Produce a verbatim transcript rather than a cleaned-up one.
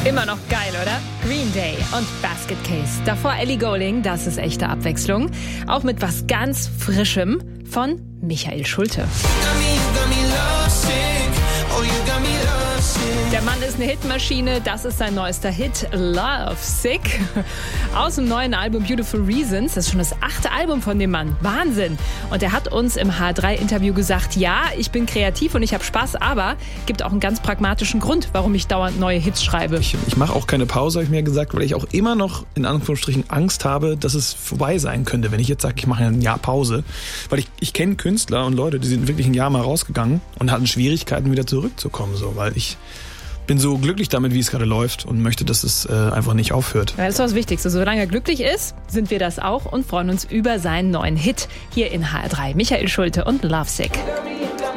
Immer noch geil, oder? Green Day und Basket Case. Davor Ellie Goulding, das ist echte Abwechslung. Auch mit was ganz Frischem von Michael Schulte. Der Mann ist eine Hitmaschine, das ist sein neuester Hit, Love Sick. Aus dem neuen Album Beautiful Reasons, das ist schon das achte Album von dem Mann. Wahnsinn! Und er hat uns im H drei Interview gesagt, ja, ich bin kreativ und ich habe Spaß, aber gibt auch einen ganz pragmatischen Grund, warum ich dauernd neue Hits schreibe. Ich, ich mache auch keine Pause, habe ich mir gesagt, weil ich auch immer noch in Anführungsstrichen Angst habe, dass es vorbei sein könnte, wenn ich jetzt sage, ich mache ein Jahr Pause. Weil ich, ich kenne Künstler und Leute, die sind wirklich ein Jahr mal rausgegangen und hatten Schwierigkeiten, wieder zurückzukommen, so, weil ich bin so glücklich damit, wie es gerade läuft und möchte, dass es äh, einfach nicht aufhört. Ja, das ist das Wichtigste. Solange er glücklich ist, sind wir das auch und freuen uns über seinen neuen Hit hier in H R drei. Michael Schulte und Love Sick.